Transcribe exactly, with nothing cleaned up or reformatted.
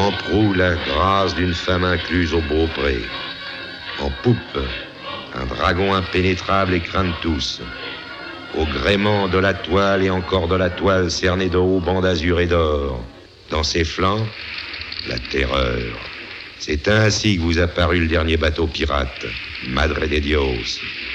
En proue, la grâce d'une femme incluse au beaupré. En poupe, un dragon impénétrable et craint de tous. Au gréement de la toile et encore de la toile cernée de hauts bancs d'azur et d'or. Dans ses flancs, la terreur. C'est ainsi que vous apparut le dernier bateau pirate, Madre de Dios.